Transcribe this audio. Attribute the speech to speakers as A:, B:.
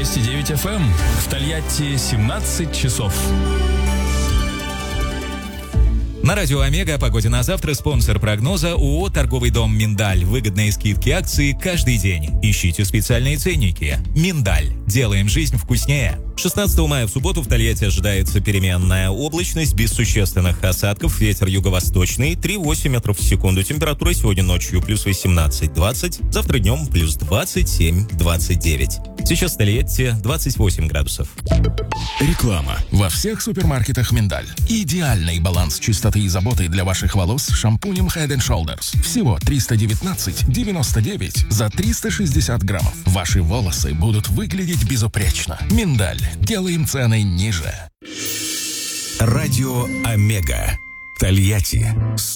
A: 209 FM. В Тольятти 17 часов.
B: На радио Омега о погоде на завтра. Спонсор прогноза ООО «Торговый дом Миндаль». Выгодные скидки акции каждый день. Ищите специальные ценники. Миндаль. Делаем жизнь вкуснее. 16 мая в субботу в Тольятти ожидается переменная облачность без существенных осадков. Ветер юго-восточный 3,8 метров в секунду. Температура сегодня ночью плюс 18-20. Завтра днем плюс 27-29. Сейчас в Тольятти 28 градусов.
C: Реклама. Во всех супермаркетах «Миндаль». Идеальный баланс чистоты и заботы для ваших волос с шампунем Head & Shoulders. Всего 319,99 за 360 граммов. Ваши волосы будут выглядеть безупречно. «Миндаль». Делаем цены ниже.
D: Радио Омега. Тольятти.